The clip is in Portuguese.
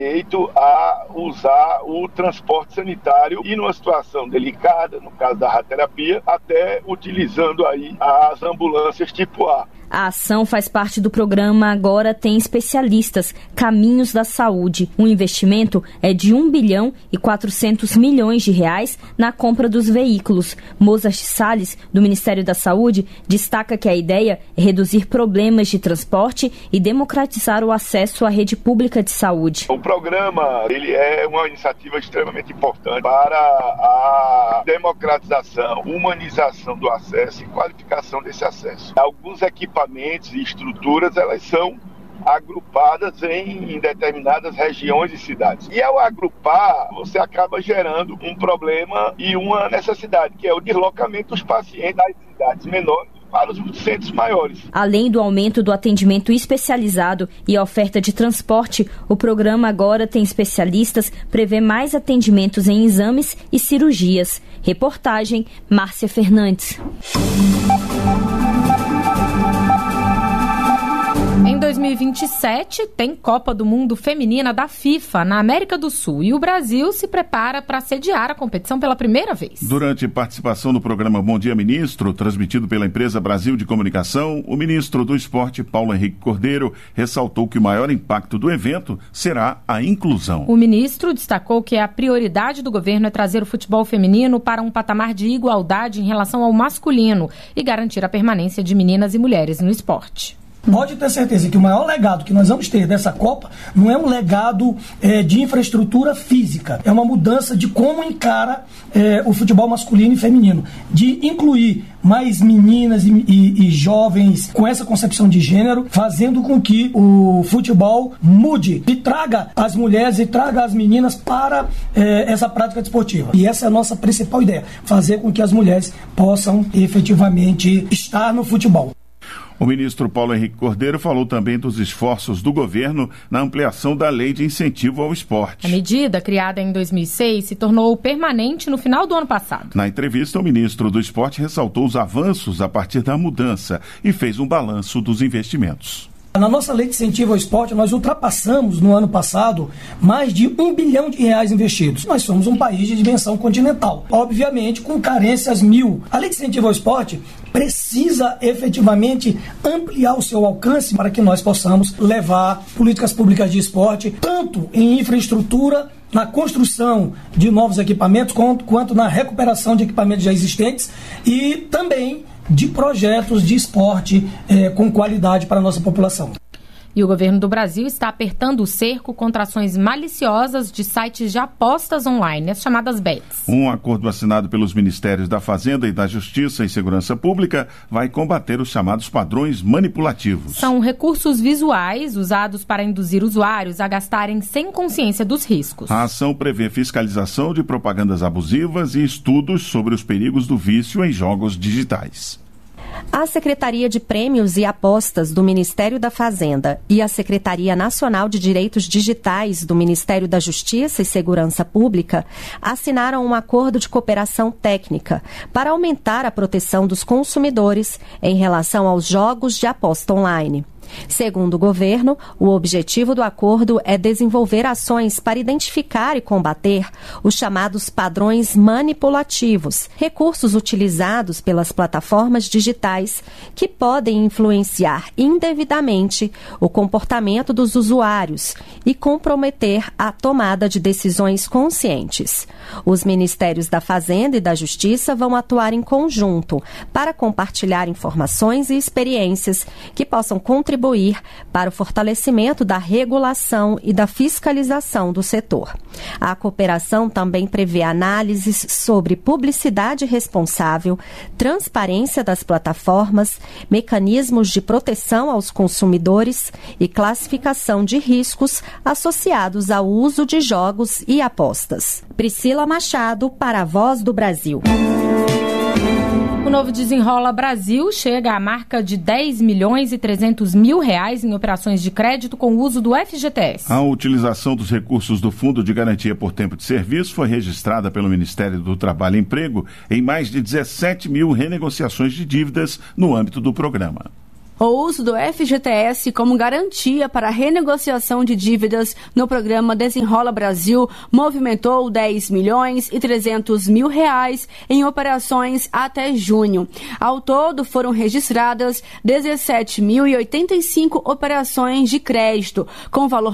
direito a usar o transporte sanitário e numa situação delicada, no caso da radioterapia, até utilizando aí as ambulâncias tipo A. A ação faz parte do programa Agora Tem Especialistas, Caminhos da Saúde. O investimento é de R$ 1,4 bilhão na compra dos veículos. Mozart Salles, do Ministério da Saúde, destaca que a ideia é reduzir problemas de transporte e democratizar o acesso à rede pública de saúde. O programa ele é uma iniciativa extremamente importante para a democratização, humanização do acesso e qualificação desse acesso. Alguns equipamentos e estruturas, elas são agrupadas em determinadas regiões e cidades. E ao agrupar, você acaba gerando um problema e uma necessidade, que é o deslocamento dos pacientes das cidades menores para os centros maiores. Além do aumento do atendimento especializado e a oferta de transporte, o programa Agora Tem Especialistas prevê mais atendimentos em exames e cirurgias. Reportagem, Márcia Fernandes. Em 2027, tem Copa do Mundo Feminina da FIFA na América do Sul e o Brasil se prepara para sediar a competição pela primeira vez. Durante participação no programa Bom Dia Ministro, transmitido pela empresa Brasil de Comunicação, o ministro do Esporte, Paulo Henrique Cordeiro, ressaltou que o maior impacto do evento será a inclusão. O ministro destacou que a prioridade do governo é trazer o futebol feminino para um patamar de igualdade em relação ao masculino e garantir a permanência de meninas e mulheres no esporte. Pode ter certeza que o maior legado que nós vamos ter dessa Copa não é um legado de infraestrutura física, é uma mudança de como encara o futebol masculino e feminino, de incluir mais meninas e jovens com essa concepção de gênero, fazendo com que o futebol mude e traga as mulheres e traga as meninas para essa prática desportiva. E essa é a nossa principal ideia, fazer com que as mulheres possam efetivamente estar no futebol. O ministro Paulo Henrique Cordeiro falou também dos esforços do governo na ampliação da lei de incentivo ao esporte. A medida, criada em 2006, se tornou permanente no final do ano passado. Na entrevista, o ministro do Esporte ressaltou os avanços a partir da mudança e fez um balanço dos investimentos. Na nossa lei de incentivo ao esporte, nós ultrapassamos no ano passado mais de R$1 bilhão investidos. Nós somos um país de dimensão continental, obviamente com carências mil. A lei de incentivo ao esporte precisa efetivamente ampliar o seu alcance para que nós possamos levar políticas públicas de esporte, tanto em infraestrutura, na construção de novos equipamentos, quanto na recuperação de equipamentos já existentes e também de projetos de esporte com qualidade para a nossa população. E o governo do Brasil está apertando o cerco contra ações maliciosas de sites de apostas online, as chamadas bets. Um acordo assinado pelos Ministérios da Fazenda e da Justiça e Segurança Pública vai combater os chamados padrões manipulativos. São recursos visuais usados para induzir usuários a gastarem sem consciência dos riscos. A ação prevê fiscalização de propagandas abusivas e estudos sobre os perigos do vício em jogos digitais. A Secretaria de Prêmios e Apostas do Ministério da Fazenda e a Secretaria Nacional de Direitos Digitais do Ministério da Justiça e Segurança Pública assinaram um acordo de cooperação técnica para aumentar a proteção dos consumidores em relação aos jogos de aposta online. Segundo o governo, o objetivo do acordo é desenvolver ações para identificar e combater os chamados padrões manipulativos, recursos utilizados pelas plataformas digitais que podem influenciar indevidamente o comportamento dos usuários e comprometer a tomada de decisões conscientes. Os Ministérios da Fazenda e da Justiça vão atuar em conjunto para compartilhar informações e experiências que possam contribuir para o fortalecimento da regulação e da fiscalização do setor. A cooperação também prevê análises sobre publicidade responsável, transparência das plataformas, mecanismos de proteção aos consumidores e classificação de riscos associados ao uso de jogos e apostas. Priscila Machado, para a Voz do Brasil. O novo Desenrola Brasil chega à marca de R$10.300.000 em operações de crédito com o uso do FGTS. A utilização dos recursos do Fundo de Garantia por Tempo de Serviço foi registrada pelo Ministério do Trabalho e Emprego em mais de 17 mil renegociações de dívidas no âmbito do programa. O uso do FGTS como garantia para a renegociação de dívidas no programa Desenrola Brasil movimentou R$10.300.000 em operações até junho. Ao todo, foram registradas 17.085 operações de crédito, com valor